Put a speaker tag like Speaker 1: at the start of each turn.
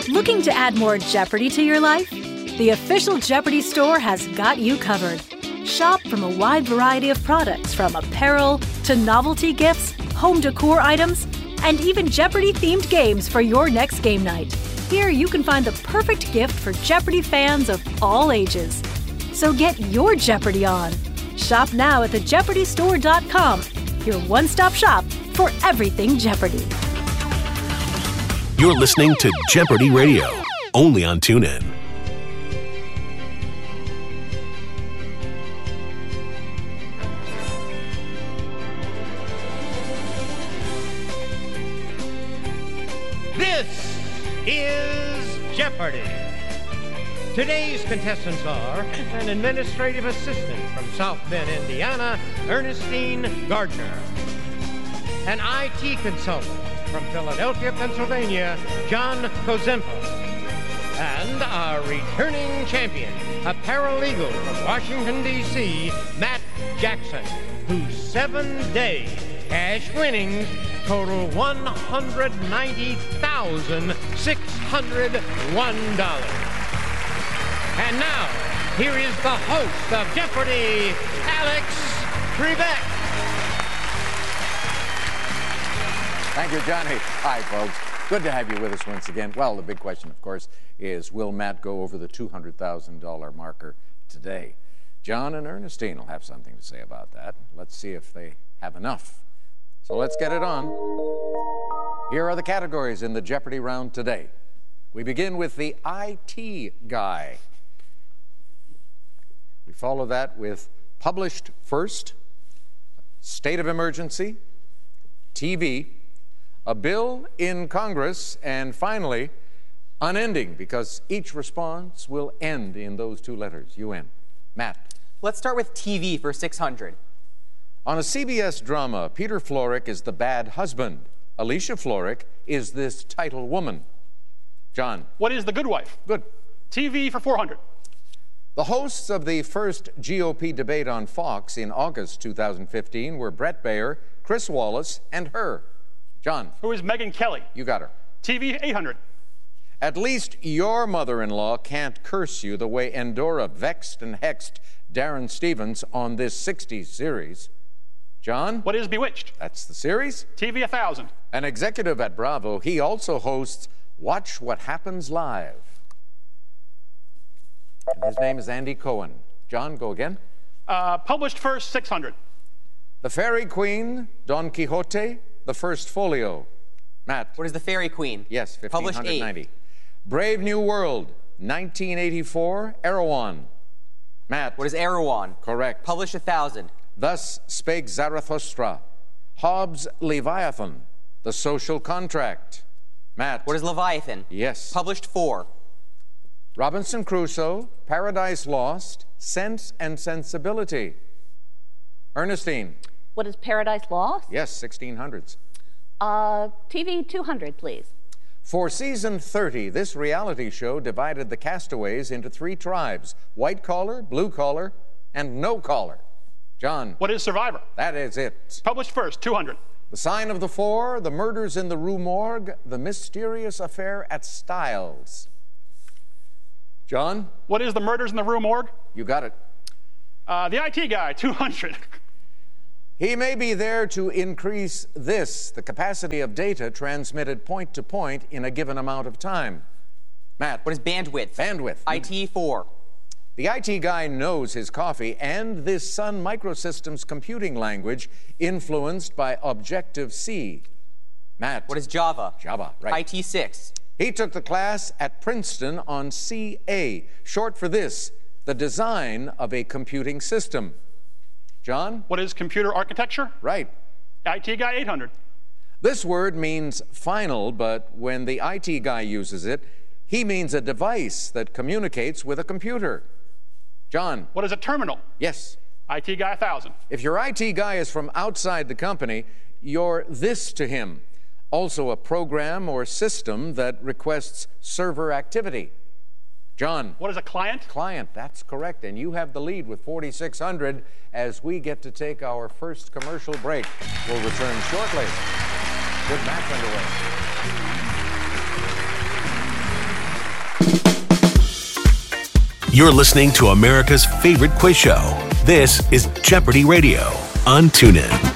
Speaker 1: Looking to add more Jeopardy to your life? The official Jeopardy store has got you covered. Shop from a wide variety of products, from apparel to novelty gifts, home decor items, and even Jeopardy-themed games for your next game night. Here you can find the perfect gift for Jeopardy fans of all ages. So get your Jeopardy on. Shop now at thejeopardystore.com, your one-stop shop for everything Jeopardy.
Speaker 2: You're listening to Jeopardy Radio, only on TuneIn.
Speaker 3: This is Jeopardy! Today's contestants are an administrative assistant from South Bend, Indiana, Ernestine Gardner. An IT consultant from Philadelphia, Pennsylvania, John Kozempa. And our returning champion, a paralegal from Washington, D.C., Matt Jackson, whose 7-day cash winnings total $190,601. And now, here is the host of Jeopardy, Alex Trebek.
Speaker 4: Thank you, Johnny. Hi, folks. Good to have you with us once again. Well, the big question, of course, is will Matt go over the $200,000 marker today? John and Ernestine will have something to say about that. Let's see if they have enough. So let's get it on. Here are the categories in the Jeopardy round today. We begin with the IT guy. We follow that with published first, state of emergency, TV, a bill in Congress, and finally, unending, because each response will end in those two letters, UN. Matt.
Speaker 5: Let's start with TV for 600.
Speaker 4: On a CBS drama, Peter Florrick is the bad husband. Alicia Florrick is this title woman. John.
Speaker 6: What is The Good Wife?
Speaker 4: Good.
Speaker 6: TV for 400.
Speaker 4: The hosts of the first GOP debate on Fox in August 2015 were Brett Baer, Chris Wallace, and her. John.
Speaker 6: Who is Megyn Kelly?
Speaker 4: You got her.
Speaker 6: TV 800.
Speaker 4: At least your mother-in-law can't curse you the way Endora vexed and hexed Darren Stevens on this 60s series. John?
Speaker 6: What is Bewitched?
Speaker 4: That's the series.
Speaker 6: TV 1000.
Speaker 4: An executive at Bravo, he also hosts Watch What Happens Live. And his name is Andy Cohen. John, go again.
Speaker 6: Published first 600.
Speaker 4: The Fairy Queen, Don Quixote, the First Folio. Matt.
Speaker 5: What is The Fairy Queen?
Speaker 4: Yes, 1590.
Speaker 5: Published 8.
Speaker 4: Brave New World, 1984, Erewhon. Matt.
Speaker 5: What is Erewhon?
Speaker 4: Correct.
Speaker 5: Published 1000.
Speaker 4: Thus Spake Zarathustra. Hobbes' Leviathan, The Social Contract. Matt.
Speaker 5: What is Leviathan?
Speaker 4: Yes.
Speaker 5: Published 4.
Speaker 4: Robinson Crusoe, Paradise Lost, Sense and Sensibility. Ernestine.
Speaker 7: What is Paradise Lost?
Speaker 4: Yes, 1600s.
Speaker 7: TV 200, please.
Speaker 4: For season 30, this reality show divided the castaways into 3 tribes: white collar, blue collar, and no collar. John.
Speaker 6: What is Survivor?
Speaker 4: That is it.
Speaker 6: Published first 200.
Speaker 4: The Sign of the Four, The Murders in the Rue Morgue, The Mysterious Affair at Styles. John.
Speaker 6: What is The Murders in the Rue Morgue?
Speaker 4: You got it.
Speaker 6: The IT guy 200.
Speaker 4: He may be there to increase the capacity of data transmitted point to point in a given amount of time. Matt.
Speaker 5: What is bandwidth?
Speaker 4: Bandwidth.
Speaker 5: IT 4.
Speaker 4: The IT guy knows his coffee and this Sun Microsystems computing language influenced by Objective-C. Matt.
Speaker 5: What is Java?
Speaker 4: Java, right.
Speaker 5: IT 6.
Speaker 4: He took the class at Princeton on CA, short for this, the design of a computing system. John?
Speaker 6: What is computer architecture?
Speaker 4: Right.
Speaker 6: IT guy 800.
Speaker 4: This word means final, but when the IT guy uses it, he means a device that communicates with a computer. John?
Speaker 6: What is a terminal?
Speaker 4: Yes.
Speaker 6: IT guy 1000.
Speaker 4: If your IT guy is from outside the company, you're this to him. Also a program or system that requests server activity. John.
Speaker 6: What is a client?
Speaker 4: Client, that's correct. And you have the lead with 4,600 as we get to take our first commercial break. We'll return shortly. Good match underway.
Speaker 2: You're listening to America's favorite quiz show. This is Jeopardy Radio on TuneIn.